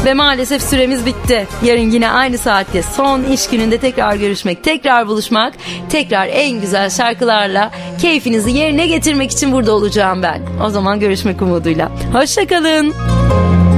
Ve maalesef süremiz bitti. Yarın yine aynı saatte son iş gününde tekrar görüşmek, tekrar buluşmak, tekrar en güzel şarkılarla keyfinizi yerine getirmek için burada olacağım ben. O zaman görüşmek umuduyla. Hoşça kalın.